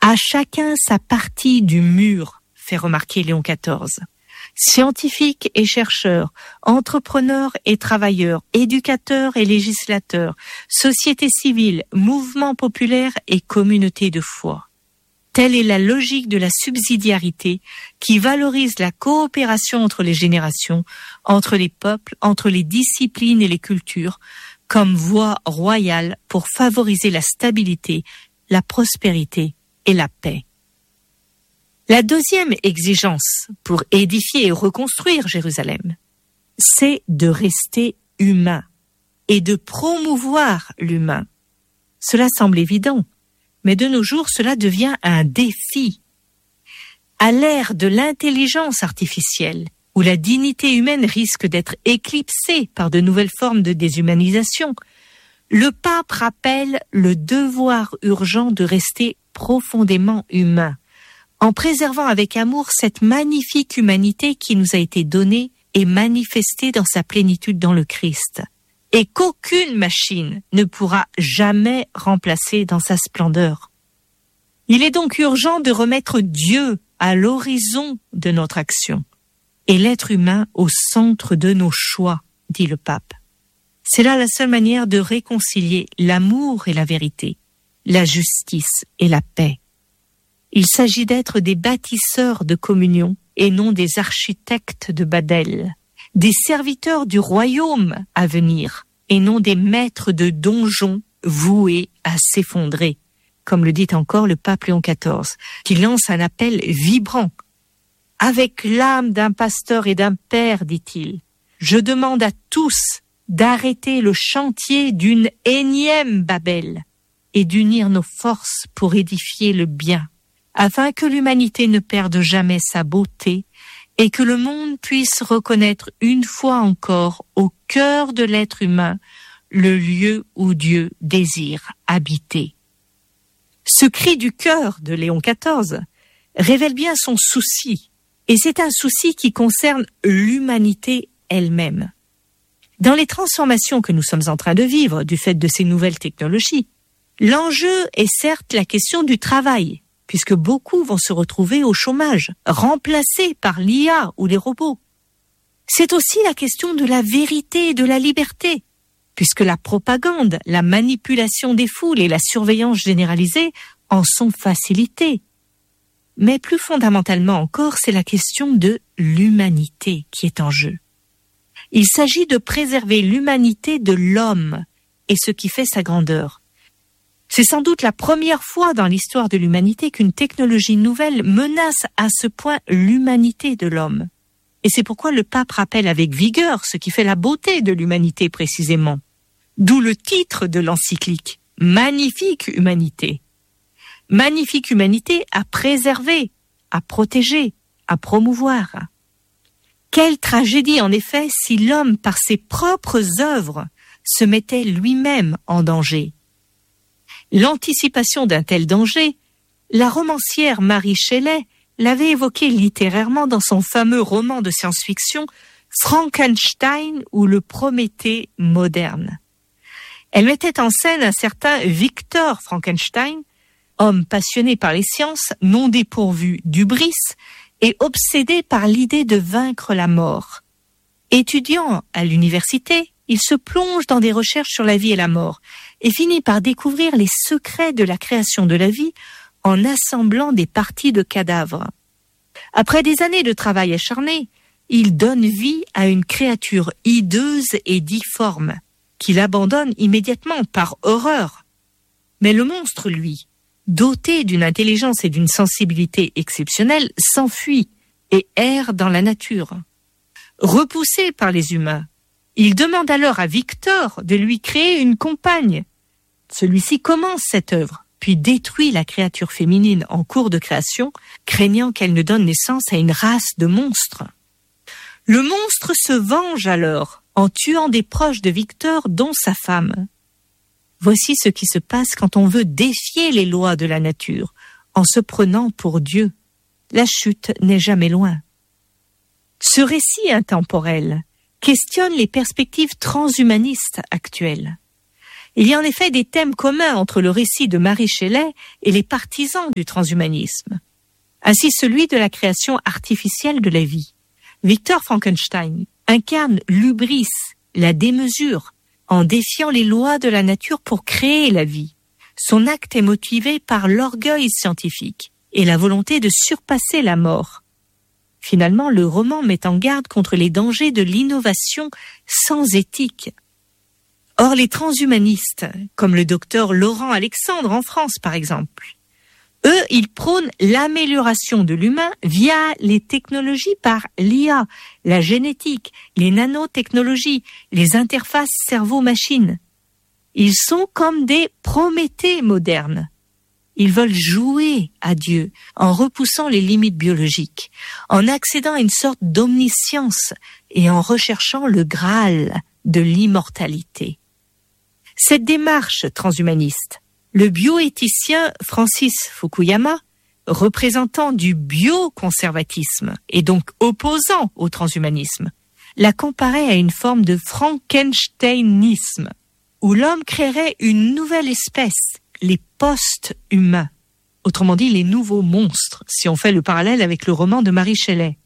À chacun sa partie du mur, fait remarquer Léon XIV. Scientifiques et chercheurs, entrepreneurs et travailleurs, éducateurs et législateurs, société civile, mouvements populaires et communautés de foi. Telle est la logique de la subsidiarité qui valorise la coopération entre les générations, entre les peuples, entre les disciplines et les cultures, comme voie royale pour favoriser la stabilité, la prospérité et la paix. La deuxième exigence pour édifier et reconstruire Jérusalem, c'est de rester humain et de promouvoir l'humain. Cela semble évident, mais de nos jours, cela devient un défi. À l'ère de l'intelligence artificielle, où la dignité humaine risque d'être éclipsée par de nouvelles formes de déshumanisation, le pape rappelle le devoir urgent de rester profondément humain, en préservant avec amour cette magnifique humanité qui nous a été donnée et manifestée dans sa plénitude dans le Christ, et qu'aucune machine ne pourra jamais remplacer dans sa splendeur. Il est donc urgent de remettre Dieu à l'horizon de notre action, et l'être humain au centre de nos choix, dit le pape. C'est là la seule manière de réconcilier l'amour et la vérité, la justice et la paix. Il s'agit d'être des bâtisseurs de communion et non des architectes de Babel, des serviteurs du royaume à venir et non des maîtres de donjons voués à s'effondrer, comme le dit encore le pape Léon XIV, qui lance un appel vibrant. Avec l'âme d'un pasteur et d'un père, dit-il, je demande à tous d'arrêter le chantier d'une énième Babel et d'unir nos forces pour édifier le bien, afin que l'humanité ne perde jamais sa beauté et que le monde puisse reconnaître une fois encore au cœur de l'être humain le lieu où Dieu désire habiter. Ce cri du cœur de Léon XIV révèle bien son souci, et c'est un souci qui concerne l'humanité elle-même. Dans les transformations que nous sommes en train de vivre du fait de ces nouvelles technologies, l'enjeu est certes la question du travail, puisque beaucoup vont se retrouver au chômage, remplacés par l'IA ou les robots. C'est aussi la question de la vérité et de la liberté, puisque la propagande, la manipulation des foules et la surveillance généralisée en sont facilitées. Mais plus fondamentalement encore, c'est la question de l'humanité qui est en jeu. Il s'agit de préserver l'humanité de l'homme et ce qui fait sa grandeur. C'est sans doute la première fois dans l'histoire de l'humanité qu'une technologie nouvelle menace à ce point l'humanité de l'homme. Et c'est pourquoi le pape rappelle avec vigueur ce qui fait la beauté de l'humanité précisément. D'où le titre de l'encyclique, « Magnifique humanité ». Magnifique humanité à préserver, à protéger, à promouvoir. Quelle tragédie en effet si l'homme par ses propres œuvres se mettait lui-même en danger. L'anticipation d'un tel danger, la romancière Mary Shelley l'avait évoqué littérairement dans son fameux roman de science-fiction Frankenstein ou le Prométhée moderne. Elle mettait en scène un certain Victor Frankenstein, homme passionné par les sciences, non dépourvu d'hubris et obsédé par l'idée de vaincre la mort. Étudiant à l'université, il se plonge dans des recherches sur la vie et la mort et finit par découvrir les secrets de la création de la vie en assemblant des parties de cadavres. Après des années de travail acharné, il donne vie à une créature hideuse et difforme, qu'il abandonne immédiatement par horreur. Mais le monstre, lui, doté d'une intelligence et d'une sensibilité exceptionnelles, s'enfuit et erre dans la nature. Repoussé par les humains, il demande alors à Victor de lui créer une compagne. Celui-ci commence cette œuvre, puis détruit la créature féminine en cours de création, craignant qu'elle ne donne naissance à une race de monstres. Le monstre se venge alors en tuant des proches de Victor, dont sa femme. Voici ce qui se passe quand on veut défier les lois de la nature, en se prenant pour Dieu. La chute n'est jamais loin. Ce récit intemporel questionne les perspectives transhumanistes actuelles. Il y a en effet des thèmes communs entre le récit de Mary Shelley et les partisans du transhumanisme. Ainsi celui de la création artificielle de la vie. Victor Frankenstein incarne l'hubris, la démesure, en défiant les lois de la nature pour créer la vie. Son acte est motivé par l'orgueil scientifique et la volonté de surpasser la mort. Finalement, le roman met en garde contre les dangers de l'innovation sans éthique. Or, les transhumanistes, comme le docteur Laurent Alexandre en France par exemple, eux, ils prônent l'amélioration de l'humain via les technologies par l'IA, la génétique, les nanotechnologies, les interfaces cerveau-machine. Ils sont comme des Prométhées modernes. Ils veulent jouer à Dieu en repoussant les limites biologiques, en accédant à une sorte d'omniscience et en recherchant le Graal de l'immortalité. Cette démarche transhumaniste, le bioéthicien Francis Fukuyama, représentant du bioconservatisme et donc opposant au transhumanisme, la comparait à une forme de frankensteinisme, où l'homme créerait une nouvelle espèce, les post-humains, autrement dit les nouveaux monstres, si on fait le parallèle avec le roman de Mary Shelley.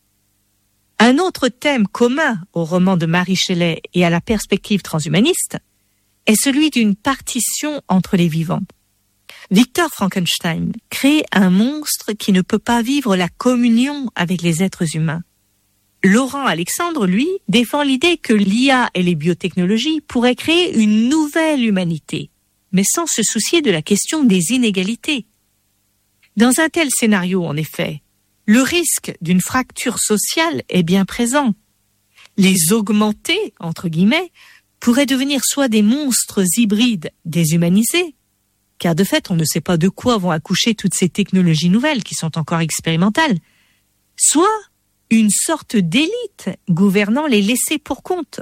Un autre thème commun au roman de Mary Shelley et à la perspective transhumaniste est celui d'une partition entre les vivants. Victor Frankenstein crée un monstre qui ne peut pas vivre la communion avec les êtres humains. Laurent Alexandre, lui, défend l'idée que l'IA et les biotechnologies pourraient créer une nouvelle humanité, mais sans se soucier de la question des inégalités. Dans un tel scénario, en effet, le risque d'une fracture sociale est bien présent. Les augmentés, entre guillemets, pourraient devenir soit des monstres hybrides déshumanisés, car de fait, on ne sait pas de quoi vont accoucher toutes ces technologies nouvelles qui sont encore expérimentales, soit une sorte d'élite gouvernant les laissés pour compte.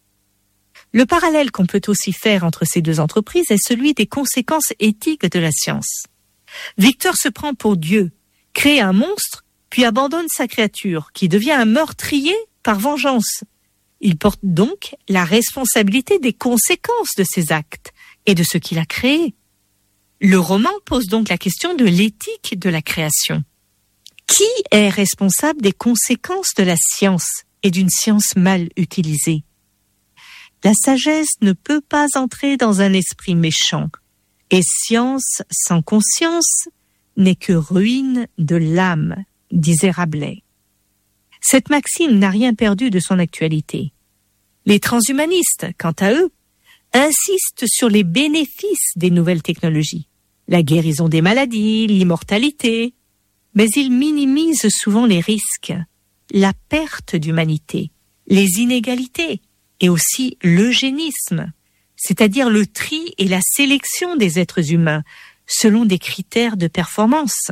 Le parallèle qu'on peut aussi faire entre ces deux entreprises est celui des conséquences éthiques de la science. Victor se prend pour Dieu, crée un monstre, puis abandonne sa créature, qui devient un meurtrier par vengeance. Il porte donc la responsabilité des conséquences de ses actes et de ce qu'il a créé. Le roman pose donc la question de l'éthique de la création. Qui est responsable des conséquences de la science et d'une science mal utilisée? La sagesse ne peut pas entrer dans un esprit méchant, et science sans conscience n'est que ruine de l'âme, disait Rabelais. Cette maxime n'a rien perdu de son actualité. Les transhumanistes, quant à eux, insistent sur les bénéfices des nouvelles technologies, la guérison des maladies, l'immortalité, mais ils minimisent souvent les risques, la perte d'humanité, les inégalités et aussi l'eugénisme, c'est-à-dire le tri et la sélection des êtres humains selon des critères de performance.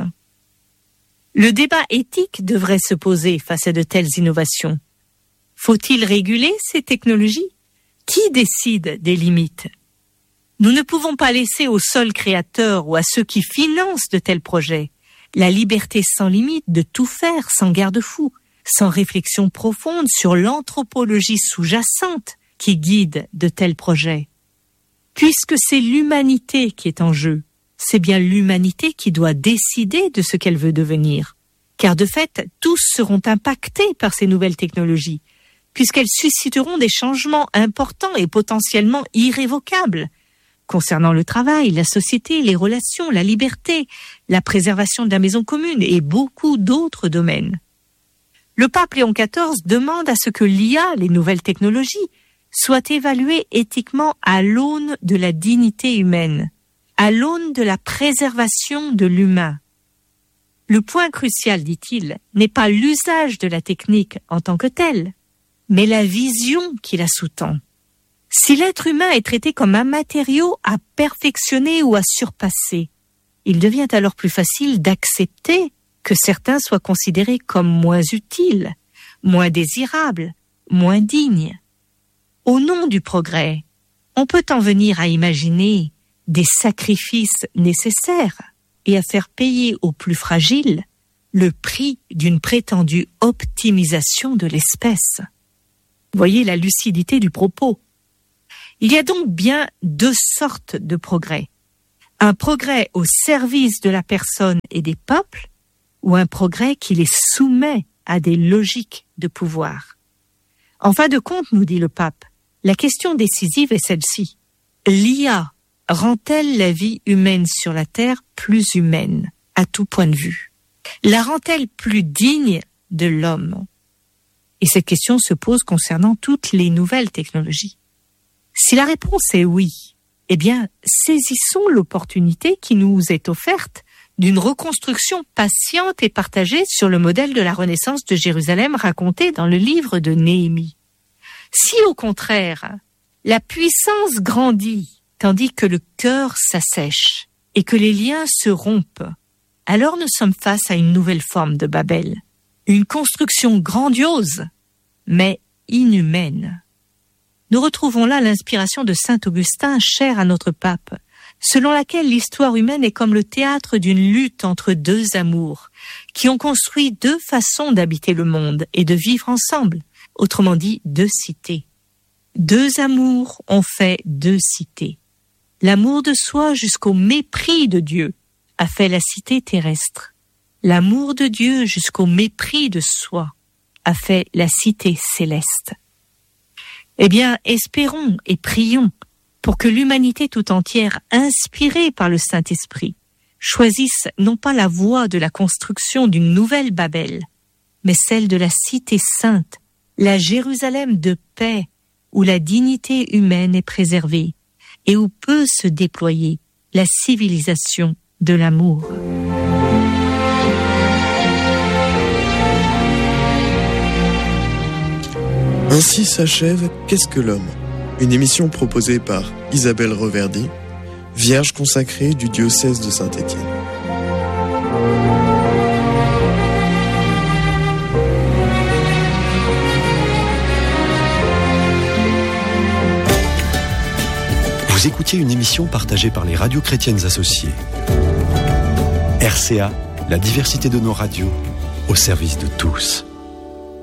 Le débat éthique devrait se poser face à de telles innovations. Faut-il réguler ces technologies? Qui décide des limites? Nous ne pouvons pas laisser aux seuls créateurs ou à ceux qui financent de tels projets la liberté sans limite de tout faire sans garde-fou, sans réflexion profonde sur l'anthropologie sous-jacente qui guide de tels projets. Puisque c'est l'humanité qui est en jeu, c'est bien l'humanité qui doit décider de ce qu'elle veut devenir. Car de fait, tous seront impactés par ces nouvelles technologies, puisqu'elles susciteront des changements importants et potentiellement irrévocables, concernant le travail, la société, les relations, la liberté, la préservation de la maison commune et beaucoup d'autres domaines. Le pape Léon XIV demande à ce que l'IA, les nouvelles technologies, soient évaluées éthiquement à l'aune de la dignité humaine, à l'aune de la préservation de l'humain. Le point crucial, dit-il, n'est pas l'usage de la technique en tant que telle, mais la vision qui la sous-tend. Si l'être humain est traité comme un matériau à perfectionner ou à surpasser, il devient alors plus facile d'accepter que certains soient considérés comme moins utiles, moins désirables, moins dignes. Au nom du progrès, on peut en venir à imaginer des sacrifices nécessaires et à faire payer aux plus fragiles le prix d'une prétendue optimisation de l'espèce. Voyez la lucidité du propos. Il y a donc bien deux sortes de progrès. Un progrès au service de la personne et des peuples, ou un progrès qui les soumet à des logiques de pouvoir. En fin de compte, nous dit le pape, la question décisive est celle-ci. L'IA rend-elle la vie humaine sur la Terre plus humaine, à tout point de vue? La rend-elle plus digne de l'homme? Et cette question se pose concernant toutes les nouvelles technologies. Si la réponse est oui, eh bien, saisissons l'opportunité qui nous est offerte d'une reconstruction patiente et partagée sur le modèle de la Renaissance de Jérusalem raconté dans le livre de Néhémie. Si au contraire, la puissance grandit, tandis que le cœur s'assèche et que les liens se rompent, alors nous sommes face à une nouvelle forme de Babel, une construction grandiose, mais inhumaine. Nous retrouvons là l'inspiration de saint Augustin, cher à notre pape, selon laquelle l'histoire humaine est comme le théâtre d'une lutte entre deux amours, qui ont construit deux façons d'habiter le monde et de vivre ensemble, autrement dit deux cités. Deux amours ont fait deux cités. L'amour de soi jusqu'au mépris de Dieu a fait la cité terrestre. L'amour de Dieu jusqu'au mépris de soi a fait la cité céleste. Eh bien, espérons et prions pour que l'humanité tout entière, inspirée par le Saint-Esprit, choisisse non pas la voie de la construction d'une nouvelle Babel, mais celle de la cité sainte, la Jérusalem de paix, où la dignité humaine est préservée et où peut se déployer la civilisation de l'amour. Ainsi s'achève Qu'est-ce que l'homme ? Une émission proposée par Isabelle Reverdy, vierge consacrée du diocèse de Saint-Étienne. Vous écoutiez une émission partagée par les radios chrétiennes associées. RCA, la diversité de nos radios, au service de tous.